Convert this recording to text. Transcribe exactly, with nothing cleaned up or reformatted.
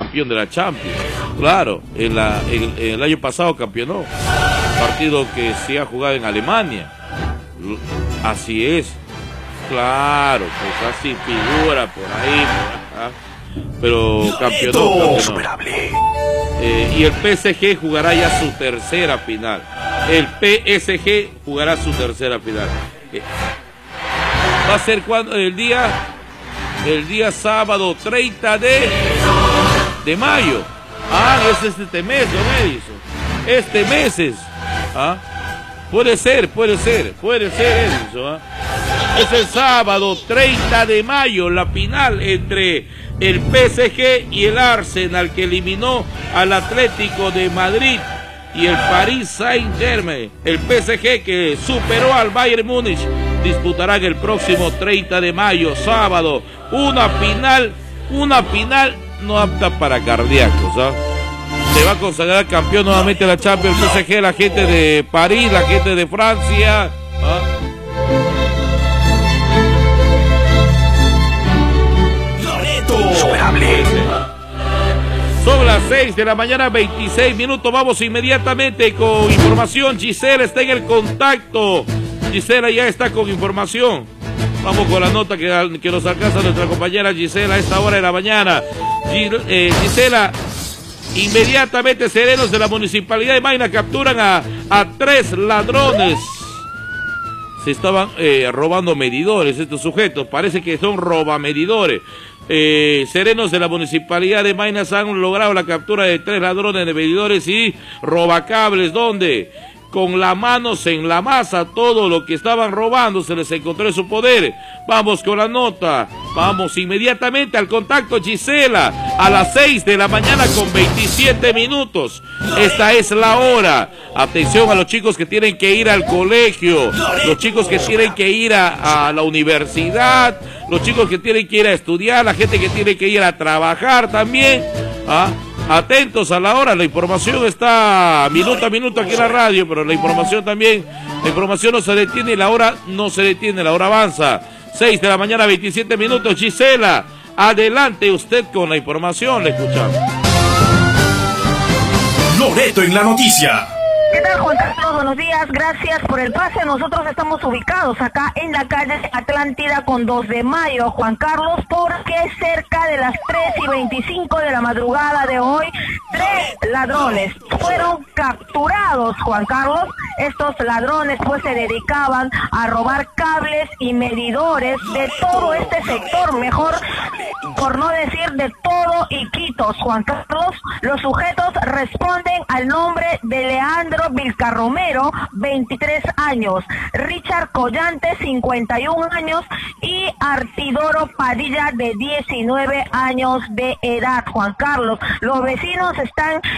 campeón de la Champions. Claro, en la, en, en el año pasado campeonó. Partido que se ha jugado en Alemania. Así es. Claro, pues así figura por ahí, por acá. Pero campeonó, campeonó. Eh, y el P S G jugará ya su tercera final. El P S G jugará su tercera final. Eh, va a ser cuando el día el día sábado treinta de de mayo. Ah, es este mes, don Edison. Este mes es. Ah, puede ser, puede ser, puede ser Edison. ¿Ah? Es el sábado treinta de mayo la final entre el P S G y el Arsenal, que eliminó al Atlético de Madrid, y el Paris Saint-Germain. El P S G, que superó al Bayern Múnich, disputarán el próximo treinta de mayo, sábado, una final, una final no apta para cardíacos. ¿Ah? Se va a consagrar campeón nuevamente la Champions, el P S G, la gente de París, la gente de Francia. ¿Ah? Superable. Son las seis de la mañana, veintiséis minutos. Vamos inmediatamente con información. Gisela está en el contacto. Gisela ya está con información. Vamos con la nota que, que nos alcanza nuestra compañera Gisela a esta hora de la mañana. Eh, Gisela, inmediatamente serenos de la municipalidad de Maina capturan a, a tres ladrones. Se estaban eh, robando medidores estos sujetos. Parece que son robamedidores. Eh, serenos de la municipalidad de Maynas han logrado la captura de tres ladrones de medidores y robacables, donde con las manos en la masa todo lo que estaban robando se les encontró en su poder. Vamos con la nota, vamos inmediatamente al contacto, Gisela, a las seis de la mañana con veintisiete minutos. Esta es la hora. Atención a los chicos que tienen que ir al colegio, los chicos que tienen que ir a, a la universidad, los chicos que tienen que ir a estudiar, la gente que tiene que ir a trabajar también. ¿Ah? Atentos a la hora, la información está minuto a minuto aquí en la radio, pero la información también, la información no se detiene y la hora no se detiene, la hora avanza. seis de la mañana, veintisiete minutos. Gisela, adelante usted con la información, le escuchamos. Loreto en la noticia. ¿Qué tal, Juan Carlos? Buenos días, gracias por el pase. Nosotros estamos ubicados acá en la calle Atlántida con dos de mayo, Juan Carlos, porque cerca de las tres y veinticinco de la madrugada de hoy, tres ladrones fueron capturados, Juan Carlos. Estos ladrones pues se dedicaban a robar cables y medidores de todo este sector, mejor por no decir de todo Iquitos, Juan Carlos. Los sujetos responden al nombre de Leandro Vilcarromero, veintitrés años, Richard Collante, cincuenta y un años, y Artidoro Padilla, de diecinueve años de edad, Juan Carlos. Los vecinos están